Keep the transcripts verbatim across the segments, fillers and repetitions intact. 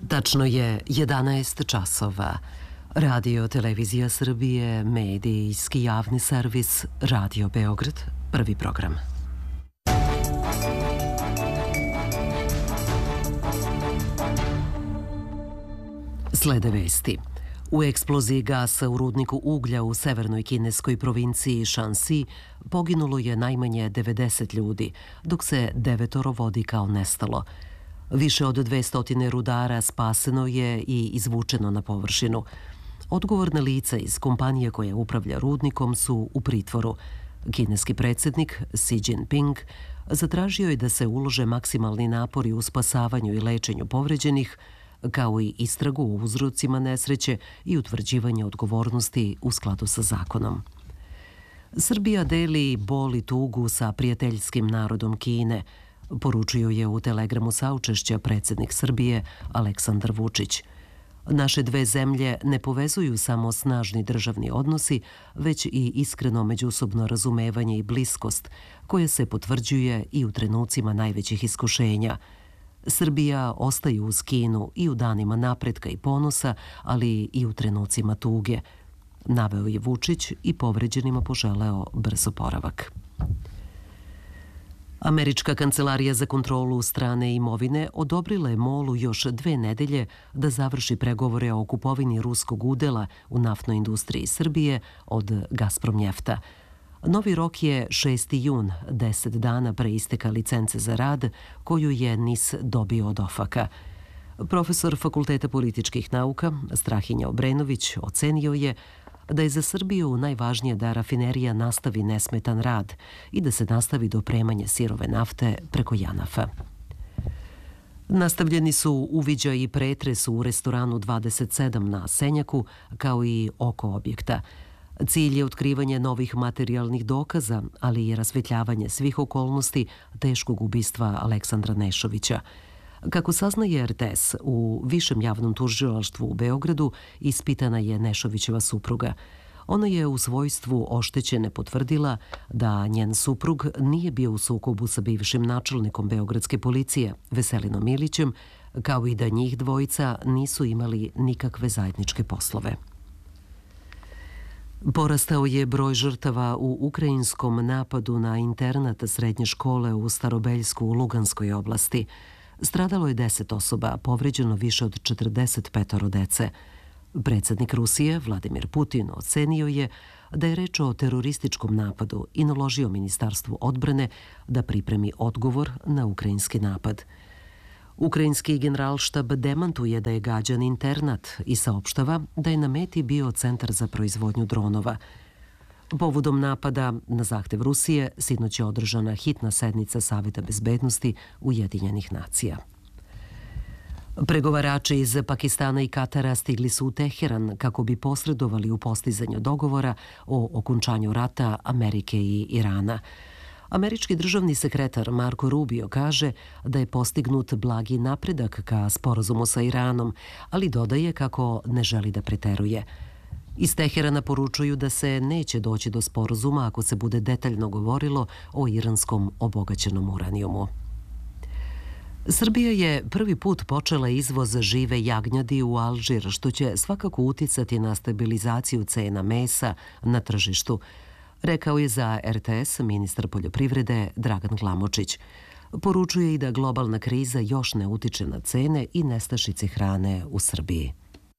Tačno je jedanaest časova. Radio Televizija Srbije, medijski javni servis, Radio Beograd, prvi program. Slede vesti. U eksploziji gasa u rudniku uglja u severnoj kineskoj provinciji Shanxi poginulo je najmanje devedeset ljudi, dok se devetoro vodi kao nestalo. Više od dvesta rudara spaseno je i izvučeno na površinu. Odgovorna lica iz kompanije koja upravlja rudnikom su u pritvoru. Kineski predsjednik Xi Jinping zatražio je da se ulože maksimalni napori u spasavanju i lečenju povređenih, kao i istragu o uzrocima nesreće i utvrđivanje odgovornosti u skladu sa zakonom. Srbija deli bol i tugu sa prijateljskim narodom Kine, poručio je u telegramu saučešća predsjednik Srbije Aleksandar Vučić. Naše dve zemlje ne povezuju samo snažni državni odnosi, već i iskreno međusobno razumevanje i bliskost, koje se potvrđuje i u trenucima najvećih iskušenja. Srbija ostaje uz Kinu i u danima napretka i ponosa, ali i u trenucima tuge, naveo je Vučić i povređenima poželeo brz oporavak. Američka kancelarija za kontrolu strane imovine odobrila je MOL-u još dve nedelje da završi pregovore o kupovini ruskog udela u naftnoj industriji Srbije od Gazpromnjefta. Novi rok je šesti jun, deset dana pre isteka licence za rad koju je N I S dobio od OFAK-a. Profesor Fakulteta političkih nauka Strahinja Obrenović ocenio je da je za Srbiju najvažnije da rafinerija nastavi nesmetan rad i da se nastavi dopremanje sirove nafte preko Janafa. Nastavljeni su uviđaj i pretres u restoranu dvadeset sedam na Senjaku, kao i oko objekta. Cilj je otkrivanje novih materijalnih dokaza, ali i rasvetljavanje svih okolnosti teškog ubistva Aleksandra Nešovića. Kako saznaje R T S, u Višem javnom tužilaštvu u Beogradu ispitana je Nešovićeva supruga. Ona je u svojstvu oštećene potvrdila da njen suprug nije bio u sukobu sa bivšim načelnikom beogradske policije, Veselinom Ilićem, kao i da njih dvojica nisu imali nikakve zajedničke poslove. Porastao je broj žrtava u ukrajinskom napadu na internat srednje škole u Starobeljsku u Luganskoj oblasti. Stradalo je deset osoba, povređeno više od četrdeset petoro dece. Predsjednik Rusije, Vladimir Putin, ocenio je da je reč o terorističkom napadu i naložio Ministarstvu odbrane da pripremi odgovor na ukrajinski napad. Ukrajinski generalštab demantuje da je gađan internat i saopštava da je na meti bio centar za proizvodnju dronova. Povodom napada na zahtev Rusije, sinoć je održana hitna sednica Saveta bezbednosti Ujedinjenih nacija. Pregovarači iz Pakistana i Katara stigli su u Teheran kako bi posredovali u postizanju dogovora o okončanju rata Amerike i Irana. Američki državni sekretar Marco Rubio kaže da je postignut blagi napredak ka sporazumu sa Iranom, ali dodaje kako ne želi da preteruje. Iz Teherana poručuju da se neće doći do sporazuma ako se bude detaljno govorilo o iranskom obogaćenom uranijumu. Srbija je prvi put počela izvoz žive jagnjadi u Alžir, što će svakako uticati na stabilizaciju cena mesa na tržištu, rekao je za R T S ministar poljoprivrede Dragan Glamočić. Poručuje i da globalna kriza još ne utiče na cene i nestašice hrane u Srbiji.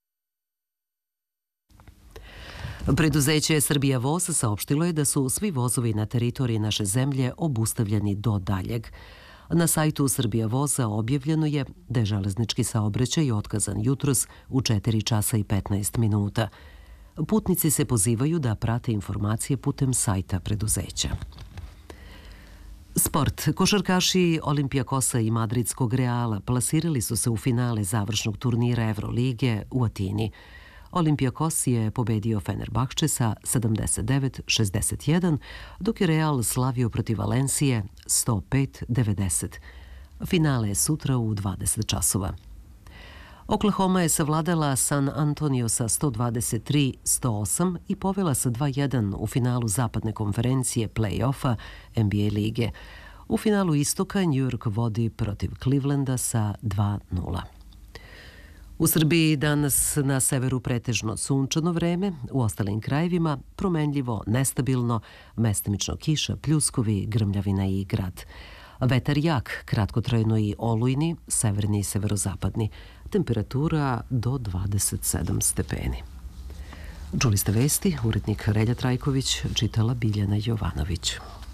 Preduzeće Srbija voz saopštilo je da su svi vozovi na teritoriji naše zemlje obustavljeni do daljeg. Na sajtu Srbija voza objavljeno je da je železnički saobraćaj otkazan jutros u četiri časa i petnaest minuta. Putnici se pozivaju da prate informacije putem sajta preduzeća. Sport. Košarkaši Olimpijakosa i Madridskog Reala plasirali su se u finale završnog turnira Evrolige u Atini. Olimpijakos je pobedio Fenerbahče sa sedamdeset devet šezdeset jedan, dok je Real slavio protiv Valencije sto pet devedeset. Finale je sutra u dvadeset časova. Oklahoma je savladala San Antonio sa sto dvadeset tri sto osam i povela sa dva jedan u finalu zapadne konferencije play-offa N B A lige. U finalu istoka New York vodi protiv Clevelanda sa dva nula. U Srbiji danas na severu pretežno sunčano vreme, u ostalim krajevima promenljivo, nestabilno, mestimično kiša, pljuskovi, grmljavina i grad. Vetar jak, kratkotrajno i olujni, severni i severozapadni. Temperatura do dvadeset sedam stepeni. Čuli ste vesti, urednik Relja Trajković, čitala Biljana Jovanović.